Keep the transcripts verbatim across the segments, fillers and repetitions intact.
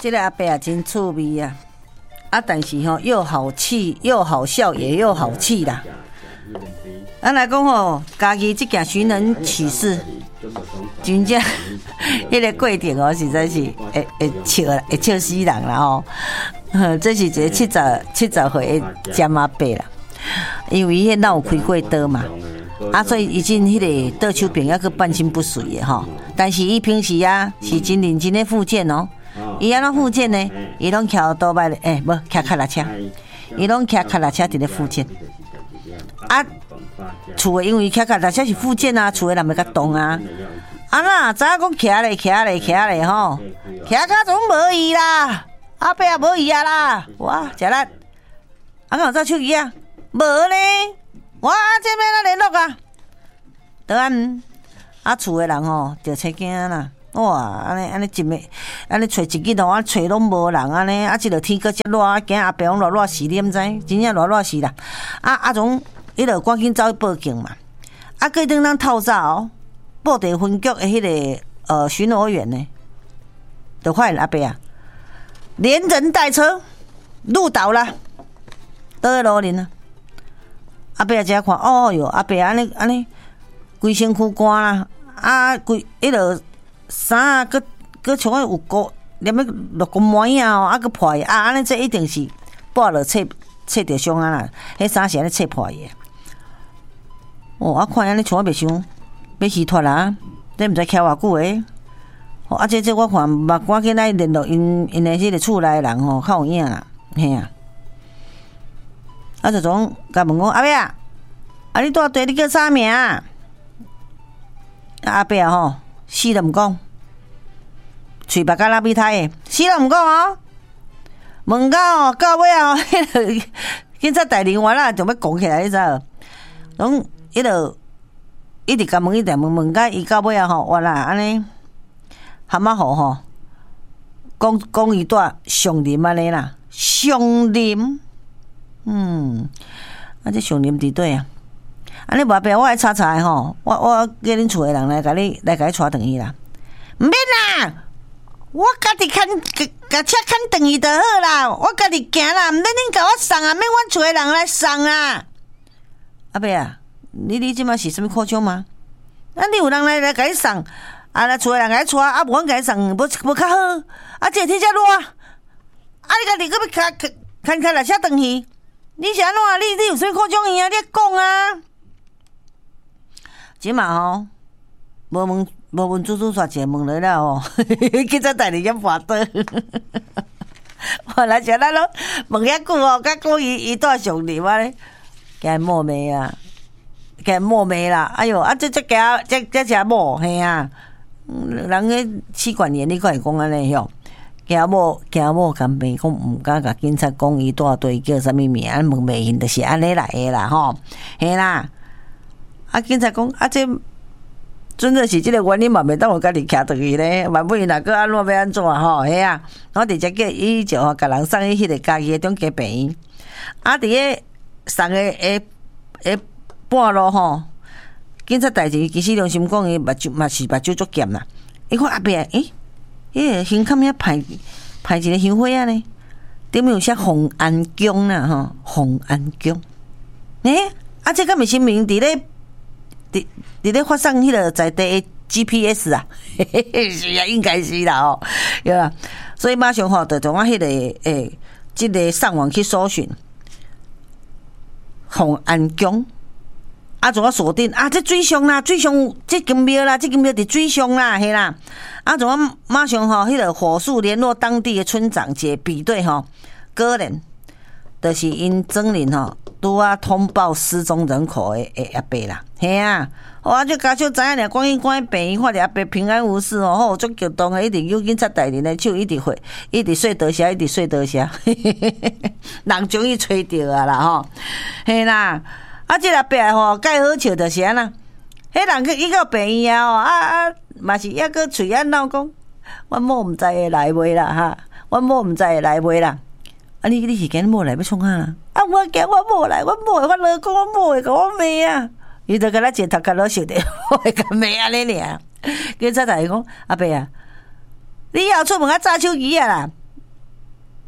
这个阿伯也真趣味啊！啊，但是吼、喔、又好气又好笑，也又好气啦。咱来讲吼，家己这件寻人启事，真正迄个过程哦，实在是会会笑会笑死人啦吼。这是一个七十七十岁的尖阿伯啦，因为迄哪有开过刀嘛，啊，所以伊真迄个倒手病还佫半身不遂的吼。但是伊平时啊是真认真的复健哦。伊安怎复健呢？伊拢骑倒摆咧，诶、欸，无骑脚踏车，伊拢骑脚踏车伫咧复健。啊，厝诶，因为骑脚踏车是复健啊，厝诶人要较动啊。啊那知影讲骑咧，骑咧，骑咧吼，骑脚总无伊啦，阿伯也无伊啊啦，哇，食力。啊，敢有走手机啊？无咧，哇，这边哪联络啊？当然，啊，厝诶人吼着车惊啦。哇，安尼安尼一暝，安尼找一日咯，啊找拢无人安尼，啊，即个天搁遮热，啊，惊阿伯讲热热死，你毋知，真正热热死啦。啊啊，总伊就赶紧走去报警嘛。啊，过等咱透早哦，布袋分局的迄、那个呃巡逻员呢，就发现阿伯啊，连人带车路倒了，倒在路林啊。阿伯啊，遮看，哦哟，阿伯安尼安尼，规身躯干啦，啊，规迄落。衫啊，佮佮像有骨，连要落个膜啊，啊，佮破啊，安尼这一定是剥落切切着伤啊啦，迄衫是安尼切破的。哦，啊，看安尼像我袂想要虚脱啦，这毋知徛偌久诶。哦，啊，这这我看目赶紧来联络因因诶迄个厝内人吼，较有影啦，嘿啊。啊，就总甲问讲阿伯啊，啊你住地你叫啥名啊？阿伯啊吼。死都毋讲，嘴巴甲拉比胎的，死都毋讲哦。问到哦，到尾啊，迄个警察大人员啦，就要讲起来，你知无？拢迄落一直甲问，一直问，问到伊到尾啊吼，哇啦，安尼蛤蟆好吼，讲讲伊住上林安尼啦，上林，嗯，啊这上林伫对啊。安尼无别，我来查查吼，我我叫恁厝诶人来甲你来甲你带转去啦。毋免啦，我家己牵甲车牵转去就好啦，我家己行啦，毋免恁甲我送啊，免阮厝诶人来送啊。阿伯啊，你你即摆是啥物苦衷吗？啊，你有人来来甲你送，啊来厝诶人甲你带，啊无阮甲你送，无无较好。啊，这天遮热，啊你家己搁要牵牵牵来车转去，你是安怎？你你有啥物苦衷伊啊？你讲啊！即嘛吼，无问无问猪猪煞者问来了吼，警察大人也跋倒。我来像咱拢问遐久吼，甲讲伊伊住上林啊咧，惊莫名啊，惊莫名啦！哎哟，啊这这惊这这只某嘿啊，人个试管炎你敢会讲安尼吼？惊某惊某干病讲毋敢甲警察讲伊住对叫啥物名，问袂因就是安尼来的啦吼，嘿啦。啊！警察讲啊，这真的是这个原因嘛，袂当我家己徛倒去咧。万不然若个安怎要安怎吼？嘿啊！我直接叫伊就吼，甲人送去迄个家己的中间病院。啊，伫个送的下下半路吼，警察代志其实良心讲，伊目睭嘛是目睭足咸啦。伊看阿伯，诶，迄个胸坎遐排排一个香花啊呢，顶面有写洪安宫啦吼，洪安宫。诶，啊，这个咪新名伫咧。伫伫咧发送迄个在地的 G P S 啊，嘿嘿嘿，是啊，应该是啦哦，对啦，所以马上吼就从我迄个诶，即、这个上网去搜寻洪安宫，啊，从我锁定啊，这水上啦，水上这间庙啦，这间庙伫水上啦，嘿啦，啊，从我马上吼迄个火速联络当地的村长及比对吼，个人就是因曾林吼。拄啊通报失踪人口的诶阿伯啦，嘿啊，我就家属知影了，赶紧赶紧病院，看着阿伯平安无事哦，好足激动的，一直有警察大人的手，一直挥，一直说多谢，一直说多谢，人终于找到啊啦吼，嘿啦，啊这个阿伯吼，介好笑就是安那，迄人去伊到病院啊，啊啊嘛是抑个嘴安闹讲，阮某毋知会来袂啦哈，阮某毋知会来袂啦。啊！你你是惊某来要创啊？啊！我惊我某来，我某会发老公，我某会甲我骂啊！伊就甲咱一头壳老笑的，我会甲骂安尼尔。警察大人讲：阿伯啊，你要出门啊，揸手机啊啦！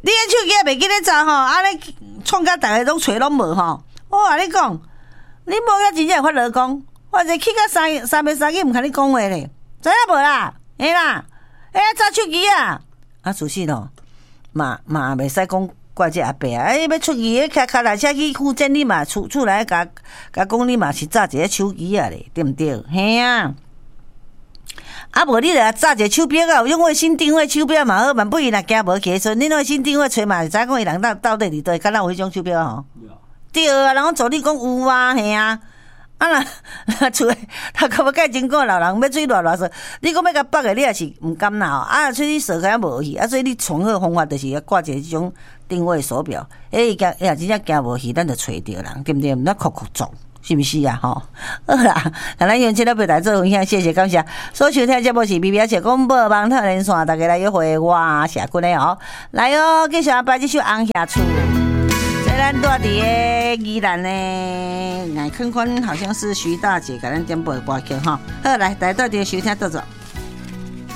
你个手机也袂记咧查吼，安尼创甲逐个拢找拢无吼。我话你讲，你无甲真正会发落讲，我者去甲三三暝三更毋甲你讲话咧，知影无啦？嘿啦，哎查手机啊！啊，事实咯，嘛嘛袂使讲怪这阿伯啊！哎，要出去，开开来车去附近，你嘛厝厝内甲甲讲，你嘛是炸一个手机啊咧，对毋对？嘿啊！啊，无你来炸一个手表啊，有用卫星定位手表嘛好，万不伊若惊无起孙，你那卫星定位揣嘛，会知讲伊人到到底伫倒，敢若有迄种手表吼？对啊，人讲助你讲有啊，嘿啊。啊啦，厝诶，他可要介真讲老人要水热热说，你讲要甲绑诶，你也是毋甘啦吼。啊，所以你锁开无去，啊，所以你创好方法就是要挂一个即种定位手表。诶，伊惊，伊若真正惊无去，咱就找着人，对毋对？毋咱哭哭撞，是毋是啊？吼，好啦，咱用这个表达做分享，谢谢感谢。所收听节目是 B B S 广播网特连线，大家来约会我社群诶哦，来哦，继续摆这首《红霞厝》。咱住伫个宜兰呢，矮坑宽好像是徐大姐给咱点播的歌曲哈。好，来，大家到底收听到做。